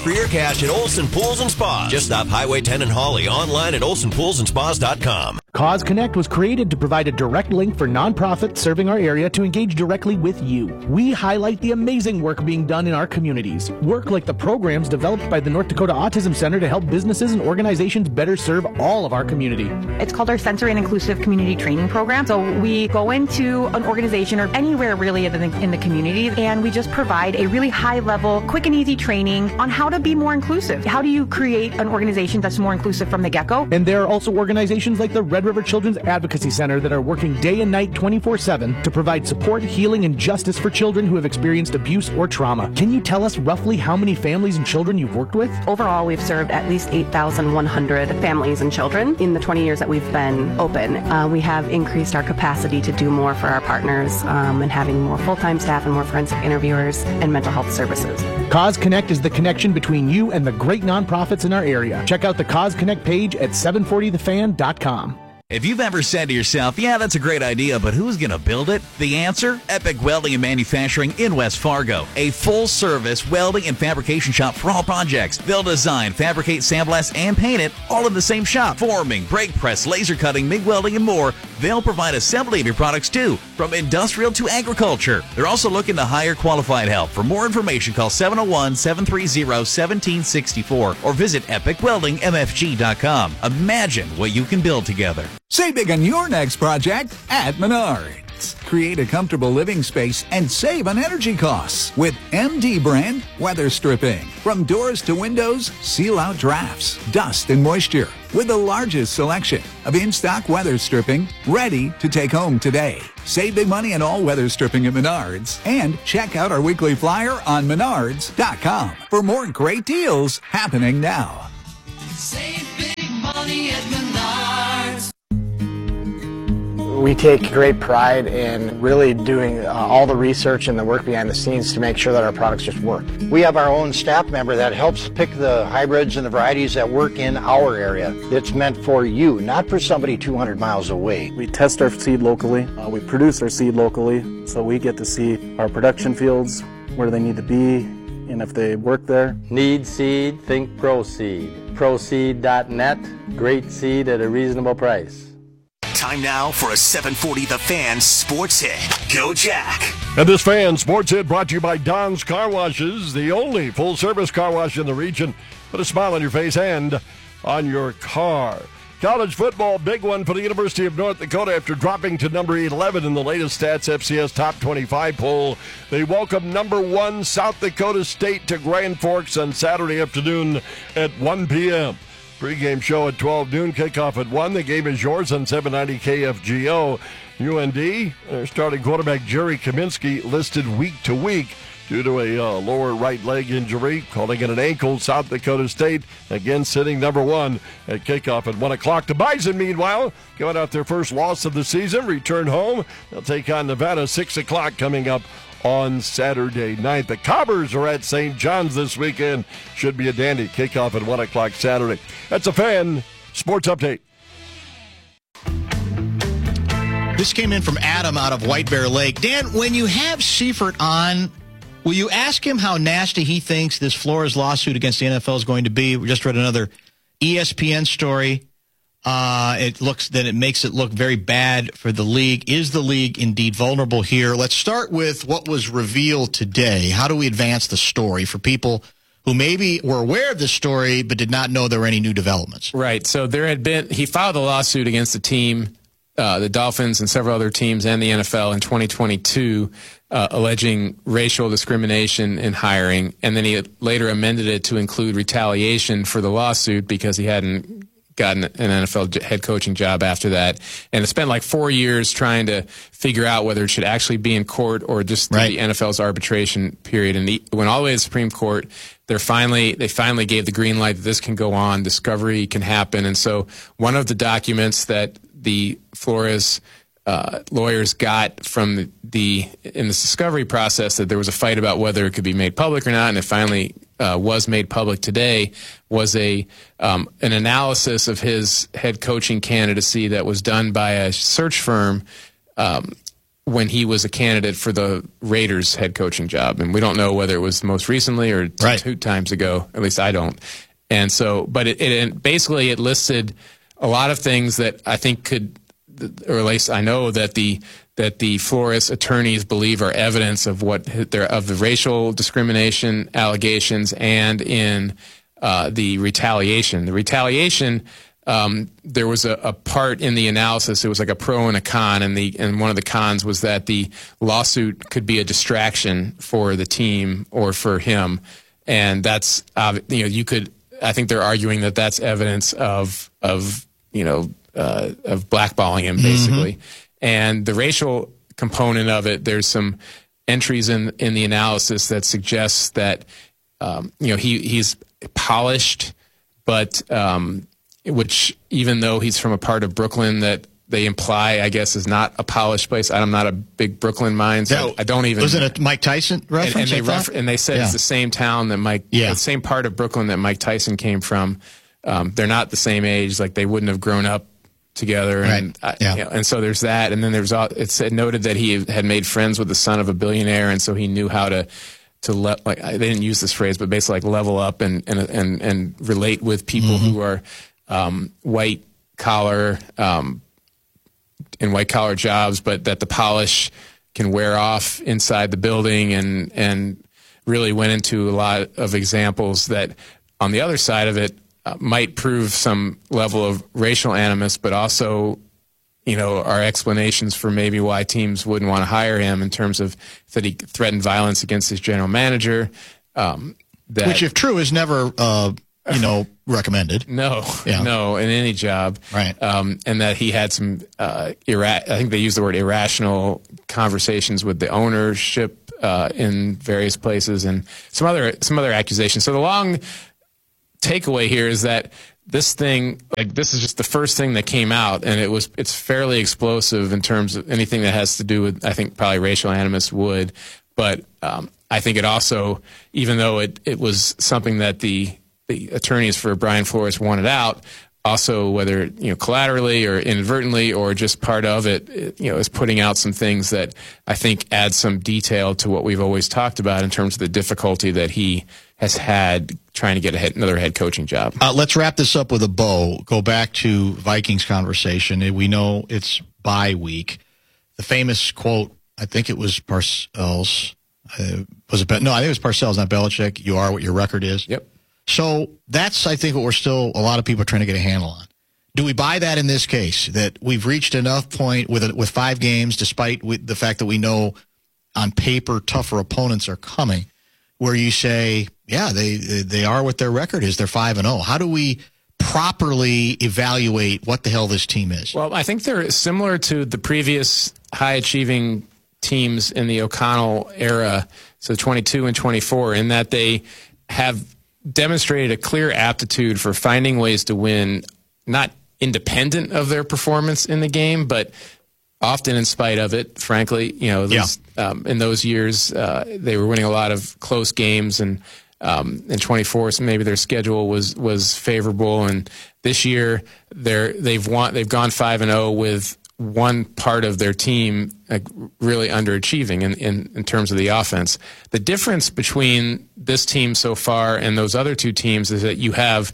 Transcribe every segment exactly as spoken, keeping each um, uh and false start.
for your cash at Olson Pools and Spas. Just off Highway ten in Hawley. Online at olson pools and spas dot com. Cause Connect was created to provide a direct link for nonprofits serving our area to engage directly with you. We highlight the amazing work being done in our communities. Work like the programs developed by the North Dakota Autism Center to help businesses and organizations better serve all of our community. It's called our Sensory and Inclusive Community Training Program. So we go into an organization or anywhere really in the, in the community, and we just provide a really high level, quick and easy training on how to be more inclusive. How do you create an organization that's more inclusive from the get-go? And there are also organizations like the Red River Children's Advocacy Center that are working day and night twenty-four seven to provide support, healing, and justice for children who have experienced abuse or trauma. Can you tell us roughly how many families and children you've worked with? Overall, we've served at least eight thousand one hundred families and children in the twenty years that we've been open. Uh, we have increased our capacity to do more for our partners um, and having more full-time staff and more forensic interviewers and mental health services. Cause Connect is the connection between you and the great nonprofits in our area. Check out the Cause Connect page at seven forty the fan dot com. If you've ever said to yourself, yeah, that's a great idea, but who's going to build it? The answer? Epic Welding and Manufacturing in West Fargo. A full-service welding and fabrication shop for all projects. They'll design, fabricate, sandblast, and paint it all in the same shop. Forming, brake press, laser cutting, MIG welding, and more. They'll provide assembly of your products, too, from industrial to agriculture. They're also looking to hire qualified help. For more information, call seven oh one, seven three zero, one seven six four or visit epic welding m f g dot com. Imagine what you can build together. Save big on your next project at Menards. Create a comfortable living space and save on energy costs with M D brand weather stripping. From doors to windows, seal out drafts, dust, and moisture with the largest selection of in-stock weather stripping ready to take home today. Save big money on all weather stripping at Menards and check out our weekly flyer on menards dot com for more great deals happening now. Save big money at Menards. We take great pride in really doing uh, all the research and the work behind the scenes to make sure that our products just work. We have our own staff member that helps pick the hybrids and the varieties that work in our area. It's meant for you, not for somebody two hundred miles away. We test our seed locally. Uh, we produce our seed locally, so we get to see our production fields, where they need to be, and if they work there. Need seed? Think ProSeed. ProSeed dot net. Great seed at a reasonable price. Time now for a seven forty The Fan Sports Hit. Go Jack. And this Fan Sports Hit brought to you by Don's Car Washes, the only full-service car wash in the region. Put a smile on your face and on your car. College football, big one for the University of North Dakota after dropping to number eleven in the latest Stats F C S Top twenty-five poll. They welcome number one South Dakota State to Grand Forks on Saturday afternoon at one p.m. Pre-game show at twelve noon, kickoff at one. The game is yours on seven ninety K F G O. U N D, their starting quarterback Jerry Kaminsky listed week to week due to a uh, lower right leg injury, calling it an ankle. South Dakota State, again sitting number one at kickoff at one o'clock. The Bison, meanwhile, going out their first loss of the season, return home. They'll take on Nevada, six o'clock coming up on Saturday night. The Cobbers are at Saint John's this weekend. Should be a dandy. Kickoff at one o'clock Saturday. That's a Fan Sports Update. This came in from Adam out of White Bear Lake. Dan, when you have Seifert on, will you ask him how nasty he thinks this Flores lawsuit against the N F L is going to be? We just read another E S P N story. Uh, it looks that it makes it look very bad for the league. Is the league indeed vulnerable here? Let's start with what was revealed today. How do we advance the story for people who maybe were aware of this story but did not know there were any new developments? Right. So there had been, he filed a lawsuit against the team, uh, the Dolphins and several other teams and the N F L in twenty twenty-two, uh, alleging racial discrimination in hiring. And then he later amended it to include retaliation for the lawsuit because he hadn't gotten an N F L head coaching job after that. And it spent like four years trying to figure out whether it should actually be in court or just right. the N F L's arbitration period. And it went all the way to the Supreme Court. They're finally, they finally gave the green light that this can go on, discovery can happen. And so one of the documents that the Flores uh, lawyers got from the, the in this discovery process, that there was a fight about whether it could be made public or not, and it finally uh, was made public today, was a um, an analysis of his head coaching candidacy that was done by a search firm um, when he was a candidate for the Raiders head coaching job. And we don't know whether it was most recently or t- right. two times ago. At least I don't. And so, but it, it basically it listed a lot of things that I think could, or at least I know that the that the Flores attorneys believe are evidence of what their of the racial discrimination allegations and in uh, the retaliation. The retaliation. Um, there was a, a part in the analysis. It was like a pro and a con, and the and one of the cons was that the lawsuit could be a distraction for the team or for him, and that's uh, you know you could. I think they're arguing that that's evidence of of you know uh, of blackballing him basically, mm-hmm. and the racial component of it. There's some entries in in the analysis that suggests that um, you know he he's polished, but um, which even though he's from a part of Brooklyn that they imply, I guess, is not a polished place. I'm not a big Brooklyn mind, so I don't even. Was it a Mike Tyson reference? And, and, they, refer- and they said yeah. it's the same town that Mike, yeah. the same part of Brooklyn that Mike Tyson came from. Um, they're not the same age, like they wouldn't have grown up together, and right. uh, yeah. you know, and so there's that. And then there's all, it said noted that he had made friends with the son of a billionaire, and so he knew how to. To le- like they didn't use this phrase, but basically like level up and and and, and relate with people mm-hmm. who are um, white collar um, in white collar jobs, but that the polish can wear off inside the building, and and really went into a lot of examples that on the other side of it uh, might prove some level of racial animus, but also. You know, our explanations for maybe why teams wouldn't want to hire him in terms of that he threatened violence against his general manager. Um, that, Which, if true, is never, uh, you know, recommended. No, yeah. no, in any job. Right. Um, and that he had some, uh, ira- I think they use the word irrational conversations with the ownership uh, in various places, and some other some other accusations. So the long takeaway here is that this thing, like this is just the first thing that came out, and it was it's fairly explosive in terms of anything that has to do with, I think probably racial animus would, but um, I think it also, even though it, it was something that the the attorneys for Brian Flores wanted out, also whether you know collaterally or inadvertently or just part of it, it, you know, is putting out some things that I think add some detail to what we've always talked about in terms of the difficulty that he has had trying to get a head, another head coaching job. Uh, let's wrap this up with a bow. Go back to Vikings conversation. We know it's bye week. The famous quote, I think it was Parcells. Uh, was it? No, I think it was Parcells, not Belichick. You are what your record is. Yep. So that's, I think, what we're still, a lot of people are trying to get a handle on. Do we buy that in this case, that we've reached enough point with with five games, despite with the fact that we know on paper tougher opponents are coming, where you say, yeah, they they are what their record is. They're five and zero. How do we properly evaluate what the hell this team is? Well, I think they're similar to the previous high achieving teams in the O'Connell era, so twenty-two and twenty-four, in that they have demonstrated a clear aptitude for finding ways to win, not independent of their performance in the game, but often in spite of it, frankly. You know, those, yeah. um, in those years, uh, they were winning a lot of close games, and um, in twenty-four, so maybe their schedule was was favorable. And this year, they're they've won, they've gone five and zero with one part of their team like, really underachieving in, in in terms of the offense. The difference between this team so far and those other two teams is that you have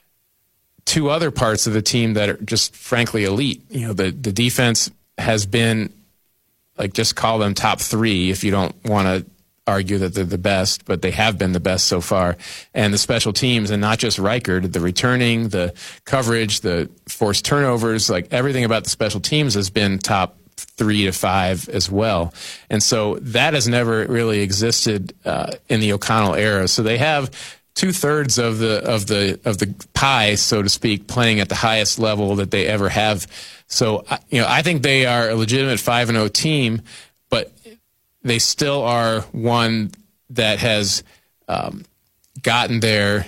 two other parts of the team that are just frankly elite. You know, the the defense has been, like, just call them top three if you don't want to argue that they're the best, but they have been the best so far. And the special teams, and not just Reichard, the returning, the coverage, the forced turnovers, like everything about the special teams has been top three to five as well. And so that has never really existed uh, in the O'Connell era. So they have two thirds of the of the of the pie, so to speak, playing at the highest level that they ever have. So, you know, I think they are a legitimate five and zero team, but they still are one that has um, gotten there,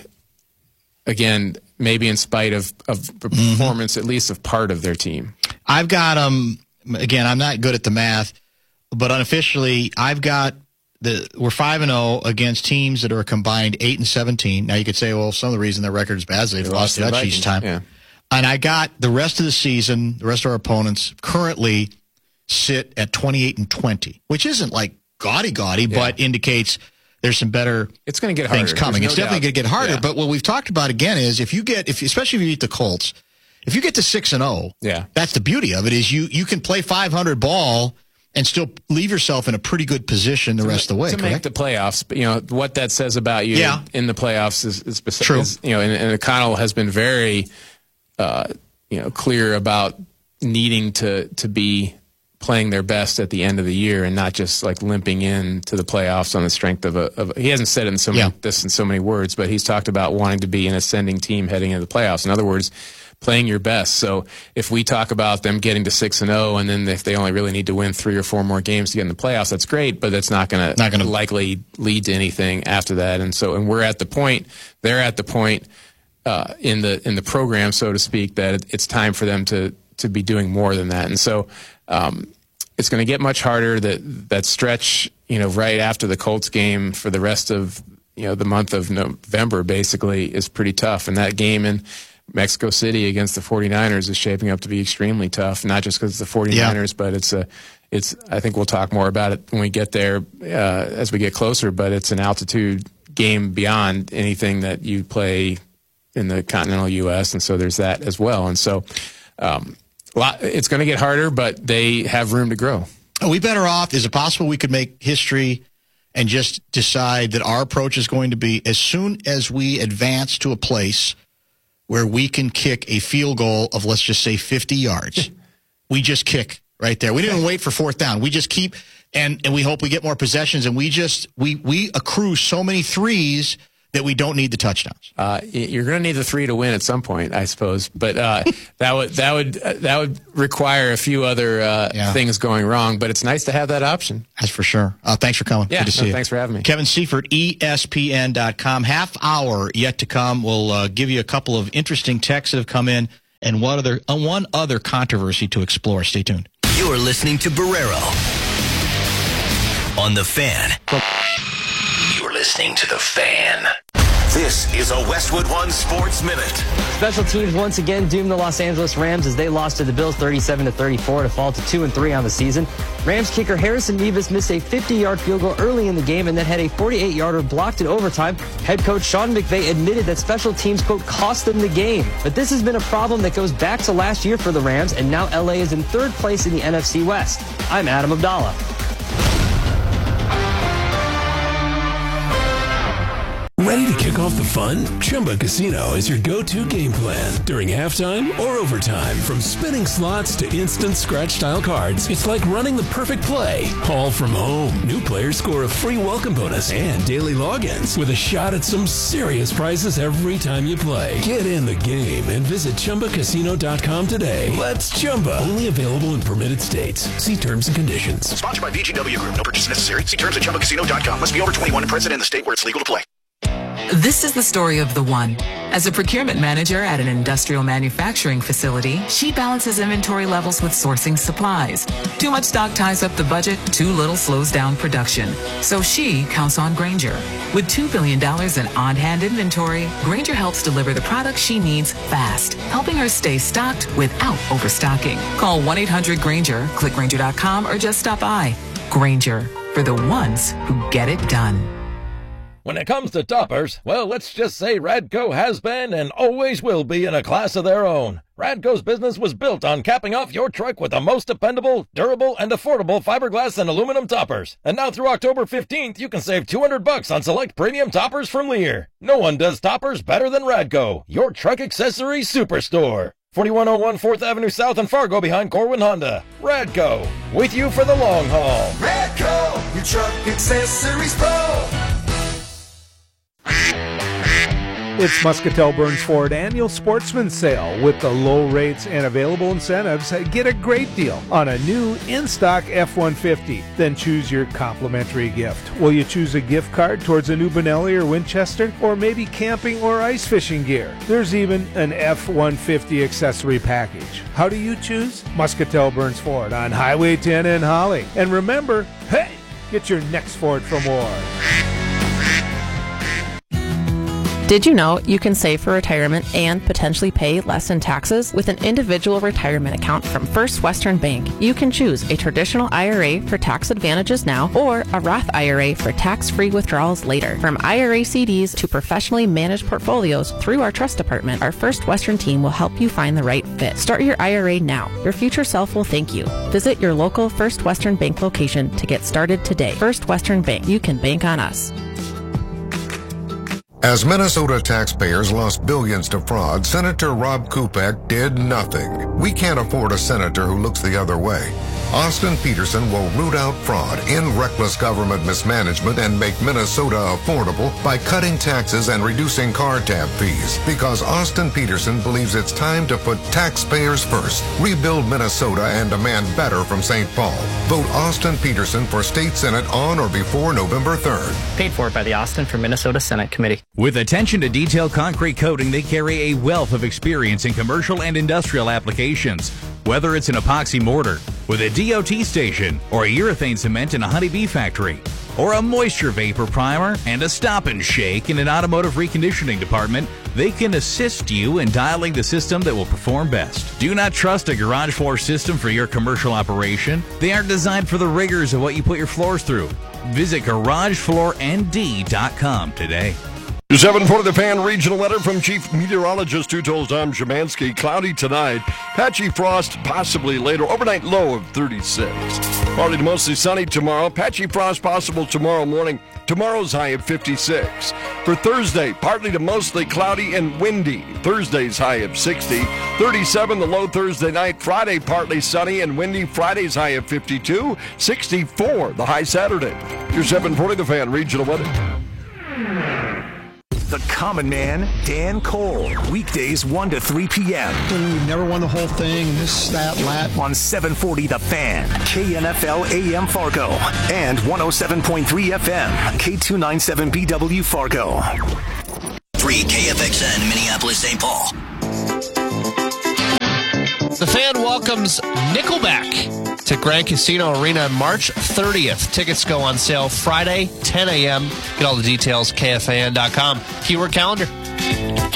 again, maybe in spite of, of performance, mm-hmm. at least of part of their team. I've got, um, again, I'm not good at the math, but unofficially, I've got the we're five and zero against teams that are combined eight and seventeen. Now you could say, well, some of the reason their record is bad is they've they lost to the Dutch each time. Yeah. And I got the rest of the season, the rest of our opponents currently sit at twenty-eight and twenty, which isn't like gaudy gaudy, Yeah. but indicates there's some better It's going to get things harder. coming. There's It's no definitely going doubt. to get harder. Yeah. But what we've talked about again is if you get, if especially if you beat the Colts, if you get to six and zero, Yeah. that's the beauty of it is you you can play five hundred ball and still leave yourself in a pretty good position the rest of the way. to correct? make the playoffs. But, you know, what that says about you Yeah. in the playoffs is, is, is True. you know, and, and O'Connell has been very, uh, you know, clear about needing to to be playing their best at the end of the year and not just like limping in to the playoffs on the strength of a. Of, he hasn't said it in so many, Yeah. this in so many words, but he's talked about wanting to be an ascending team heading into the playoffs. In other words, playing your best. So if we talk about them getting to six and zero, and then if they only really need to win three or four more games to get in the playoffs, that's great. But that's not going Not to gonna- likely lead to anything after that. And so, and we're at the point. They're at the point uh, in the in the program, so to speak, that it, it's time for them to to be doing more than that. And so, um, it's going to get much harder. That that stretch, you know, right after the Colts game for the rest of you know the month of November, basically, is pretty tough. And that game in Mexico City against the 49ers is shaping up to be extremely tough, not just because it's the 49ers, but it's a, it's, I think we'll talk more about it when we get there, uh, as we get closer, but it's an altitude game beyond anything that you play in the continental U S. And so there's that as well. And so, um, a lot, it's going to get harder, but they have room to grow. Are we better off? Is it possible we could make history and just decide that our approach is going to be as soon as we advance to a place where we can kick a field goal of, let's just say, fifty yards. We just kick right there. We didn't even wait for fourth down. We just keep, and, and we hope we get more possessions, and we just, we, we accrue so many threes that we don't need the touchdowns. Uh, you're going to need the three to win at some point, I suppose. But uh, that would that would uh, that would require a few other uh, Yeah. things going wrong. But it's nice to have that option. That's for sure. Uh, thanks for coming. Yeah, Good to no, see you. thanks for having me. Kevin Seifert, E S P N dot com. Half hour yet to come. We'll uh, give you a couple of interesting texts that have come in and one other, uh, one other controversy to explore. Stay tuned. You're listening to Barrero on The Fan. You're listening to The Fan. This is a Westwood One Sports Minute. Special teams once again doomed the Los Angeles Rams as they lost to the Bills thirty-seven to thirty-four to fall to two and three on the season. Rams kicker Harrison Mevis missed a fifty-yard field goal early in the game and then had a forty-eight-yarder blocked in overtime. Head coach Sean McVay admitted that special teams, quote, cost them the game. But this has been a problem that goes back to last year for the Rams, and now L A is in third place in the N F C West. I'm Adam Abdallah. Ready to kick off the fun? Chumba Casino is your go-to game plan during halftime or overtime. From spinning slots to instant scratch-style cards, it's like running the perfect play, all from home. New players score a free welcome bonus and daily logins with a shot at some serious prizes every time you play. Get in the game and visit Chumba Casino dot com today. Let's Chumba. Only available in permitted states. See terms and conditions. Sponsored by V G W Group. No purchase necessary. See terms at Chumba Casino dot com. Must be over twenty-one and present in the state where it's legal to play. This is the story of the one. As a procurement manager at an industrial manufacturing facility, she balances inventory levels with sourcing supplies. Too much stock ties up the budget, too little slows down production. So she counts on Grainger. With two billion dollars in on-hand inventory, Grainger helps deliver the products she needs fast, helping her stay stocked without overstocking. Call one eight hundred Grainger, click Grainger dot com, or just stop by. Grainger, for the ones who get it done. When it comes to toppers, well, let's just say Radco has been and always will be in a class of their own. Radco's business was built on capping off your truck with the most dependable, durable, and affordable fiberglass and aluminum toppers. And now through October fifteenth, you can save two hundred bucks on select premium toppers from Lear. No one does toppers better than Radco, your truck accessory superstore. forty-one oh one fourth Avenue South in Fargo behind Corwin Honda. Radco, with you for the long haul. Radco, your truck accessories pro. It's Muscatel Burns Ford Annual Sportsman Sale. With the low rates and available incentives, get a great deal on a new in-stock F one fifty. Then choose your complimentary gift. Will you choose a gift card towards a new Benelli or Winchester? Or maybe camping or ice fishing gear? There's even an F one fifty accessory package. How do you choose? Muscatel Burns Ford on Highway ten in Holly. And remember, hey, get your next Ford from Ward. Did you know you can save for retirement and potentially pay less in taxes with an individual retirement account from First Western Bank? You can choose a traditional I R A for tax advantages now or a Roth I R A for tax-free withdrawals later. From I R A C Ds to professionally managed portfolios through our trust department, our First Western team will help you find the right fit. Start your I R A now. Your future self will thank you. Visit your local First Western Bank location to get started today. First Western Bank. You can bank on us. As Minnesota taxpayers lost billions to fraud, Senator Rob Kupek did nothing. We can't afford a senator who looks the other way. Austin Peterson will root out fraud, end reckless government mismanagement, and make Minnesota affordable by cutting taxes and reducing car tab fees. Because Austin Peterson believes it's time to put taxpayers first, rebuild Minnesota, and demand better from Saint Paul. Vote Austin Peterson for State Senate on or before November third. Paid for by the Austin for Minnesota Senate Committee. With attention to detailed concrete coating, they carry a wealth of experience in commercial and industrial applications. Whether it's an epoxy mortar with a D O T station, or a urethane cement in a honeybee factory, or a moisture vapor primer and a stop and shake in an automotive reconditioning department, they can assist you in dialing the system that will perform best. Do not trust a garage floor system for your commercial operation. They aren't designed for the rigors of what you put your floors through. Visit garage floor N D dot com today. seven forty The Fan regional weather from Chief Meteorologist who told Tom Szymanski. Cloudy tonight, patchy frost possibly later, overnight low of thirty-six. Partly to mostly sunny tomorrow, patchy frost possible tomorrow morning, tomorrow's high of fifty-six. For Thursday, partly to mostly cloudy and windy, Thursday's high of sixty. thirty-seven the low Thursday night, Friday partly sunny and windy, Friday's high of fifty-two. sixty-four the high Saturday. Your seven forty The Fan regional weather. The Common Man, Dan Cole. Weekdays one to three p.m. We've never won the whole thing, this, that, that. On seven forty The Fan, K N F L A M Fargo, and one oh seven point three F M, K two ninety-seven B W Fargo. three K F X N, Minneapolis, Saint Paul. The Fan welcomes Nickelback to Grand Casino Arena March thirtieth. Tickets go on sale Friday, ten a.m. Get all the details, K F A N dot com. Keyword calendar.